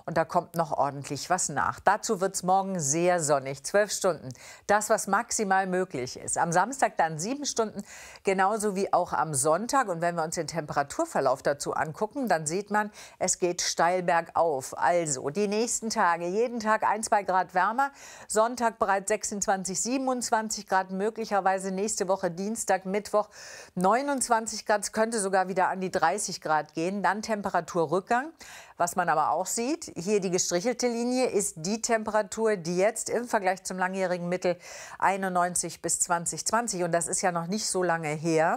und da kommt noch ordentlich was nach. Dazu wird es morgen sehr sonnig, 12 Stunden. Das, was maximal möglich ist. Am Samstag dann 7 Stunden, genauso wie auch am Sonntag. Und wenn wir uns den Temperaturverlauf dazu angucken, dann sieht man, es geht steil bergauf. Also die nächsten Tage, jeden Tag 1, 2 Grad wärmer. Sonntag bereits 26, 27 Grad, möglicherweise nächste Woche Dienstag, Mittwoch 29 Grad. Es könnte sogar wieder an die 30 Grad gehen. Dann Temperaturrückgang. Was man aber auch sieht, hier die gestrichelte Linie ist die Temperatur, die jetzt im Vergleich zum langjährigen Mittel 91 bis 2020, und das ist ja noch nicht so lange her,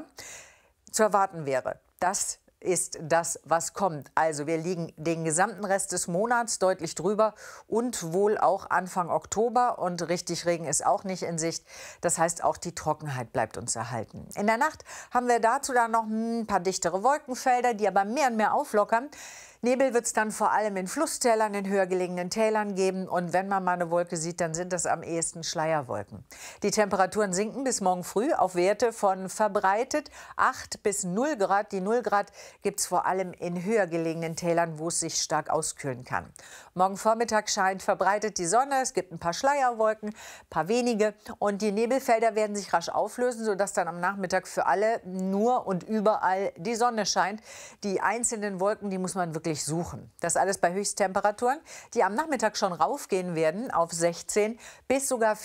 zu erwarten wäre. Das ist das, was kommt. Also wir liegen den gesamten Rest des Monats deutlich drüber und wohl auch Anfang Oktober. Und richtig Regen ist auch nicht in Sicht. Das heißt, auch die Trockenheit bleibt uns erhalten. In der Nacht haben wir dazu dann noch ein paar dichtere Wolkenfelder, die aber mehr und mehr auflockern. Nebel wird es dann vor allem in Flusstälern, in höher gelegenen Tälern geben. Und wenn man mal eine Wolke sieht, dann sind das am ehesten Schleierwolken. Die Temperaturen sinken bis morgen früh auf Werte von verbreitet 8 bis 0 Grad. Die 0 Grad gibt es vor allem in höher gelegenen Tälern, wo es sich stark auskühlen kann. Morgen Vormittag scheint verbreitet die Sonne. Es gibt ein paar Schleierwolken, ein paar wenige. Und die Nebelfelder werden sich rasch auflösen, sodass dann am Nachmittag für alle nur und überall die Sonne scheint. Die einzelnen Wolken, die muss man wirklich suchen. Das alles bei Höchsttemperaturen, die am Nachmittag schon raufgehen werden auf 16 bis sogar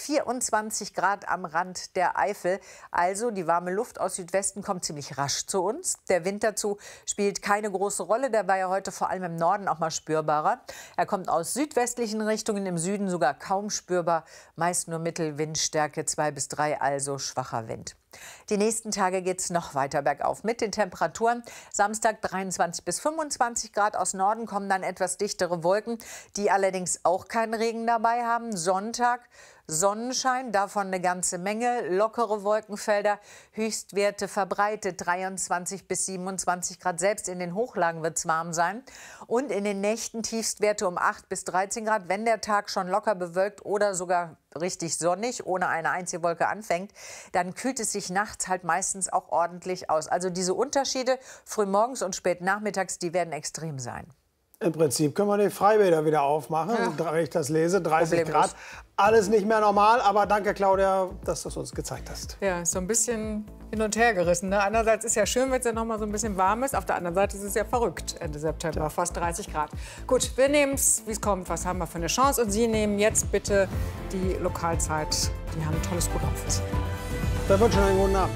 24 Grad am Rand der Eifel. Also die warme Luft aus Südwesten kommt ziemlich rasch zu uns. Der Wind dazu spielt keine große Rolle. Der war ja heute vor allem im Norden auch mal spürbarer. Er kommt aus südwestlichen Richtungen, im Süden sogar kaum spürbar. Meist nur Mittelwindstärke 2 bis 3, also schwacher Wind. Die nächsten Tage geht es noch weiter bergauf mit den Temperaturen. Samstag 23 bis 25 Grad. Aus Norden kommen dann etwas dichtere Wolken, die allerdings auch keinen Regen dabei haben. Sonntag Sonnenschein, davon eine ganze Menge, lockere Wolkenfelder, Höchstwerte verbreitet 23 bis 27 Grad. Selbst in den Hochlagen wird es warm sein. Und in den Nächten Tiefstwerte um 8 bis 13 Grad. Wenn der Tag schon locker bewölkt oder sogar richtig sonnig, ohne eine einzige Wolke anfängt, dann kühlt es sich nachts halt meistens auch ordentlich aus. Also diese Unterschiede frühmorgens und spät nachmittags, die werden extrem sein. Im Prinzip können wir die Freibäder wieder aufmachen, ja. Wenn ich das lese, 30 Grad. Alles nicht mehr normal, aber danke, Claudia, dass du es uns gezeigt hast. Ja, so ein bisschen hin und her gerissen. Ne? Einerseits ist ja schön, wenn es ja noch mal so ein bisschen warm ist. Auf der anderen Seite ist es ja verrückt, Ende September, ja. Fast 30 Grad. Gut, wir nehmen es, wie es kommt. Was haben wir für eine Chance? Und Sie nehmen jetzt bitte die Lokalzeit. Die haben ein tolles Programm für Sie. Dann wünsche ich einen guten Abend.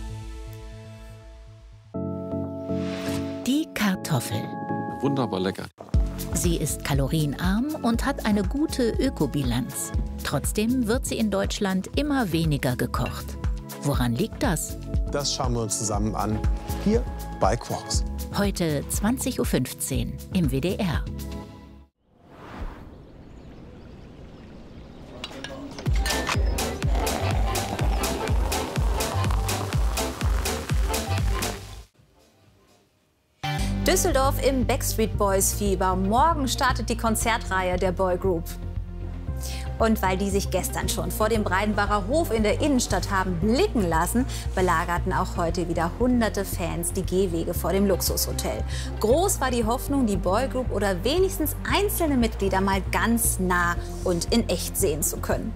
Die Kartoffel. Wunderbar lecker. Sie ist kalorienarm und hat eine gute Ökobilanz. Trotzdem wird sie in Deutschland immer weniger gekocht. Woran liegt das? Das schauen wir uns zusammen an, hier bei Quarks. Heute 20:15 Uhr im WDR. Düsseldorf im Backstreet Boys Fieber. Morgen startet die Konzertreihe der Boygroup. Und weil die sich gestern schon vor dem Breidenbacher Hof in der Innenstadt haben blicken lassen, belagerten auch heute wieder hunderte Fans die Gehwege vor dem Luxushotel. Groß war die Hoffnung, die Boygroup oder wenigstens einzelne Mitglieder mal ganz nah und in echt sehen zu können.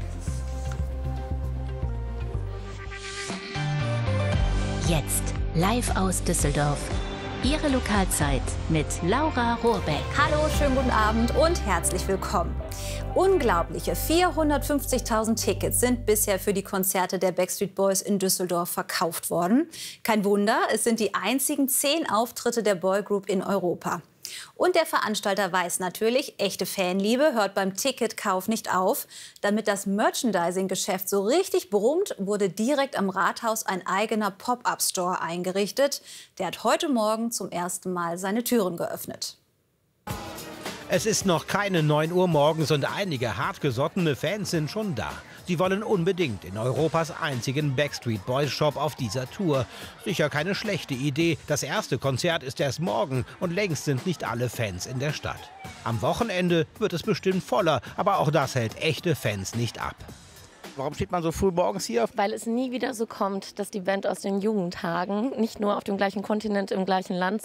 Jetzt live aus Düsseldorf. Ihre Lokalzeit mit Laura Rohrbeck. Hallo, schönen guten Abend und herzlich willkommen. Unglaubliche 450.000 Tickets sind bisher für die Konzerte der Backstreet Boys in Düsseldorf verkauft worden. Kein Wunder, es sind die einzigen 10 Auftritte der Boygroup in Europa. Und der Veranstalter weiß natürlich, echte Fanliebe hört beim Ticketkauf nicht auf. Damit das Merchandising-Geschäft so richtig brummt, wurde direkt am Rathaus ein eigener Pop-up-Store eingerichtet. Der hat heute Morgen zum ersten Mal seine Türen geöffnet. Es ist noch keine 9 Uhr morgens und einige hartgesottene Fans sind schon da. Sie wollen unbedingt in Europas einzigen Backstreet Boys Shop auf dieser Tour. Sicher keine schlechte Idee. Das erste Konzert ist erst morgen und längst sind nicht alle Fans in der Stadt. Am Wochenende wird es bestimmt voller, aber auch das hält echte Fans nicht ab. Warum steht man so früh morgens hier? Weil es nie wieder so kommt, dass die Band aus den Jugendtagen nicht nur auf dem gleichen Kontinent, im gleichen Land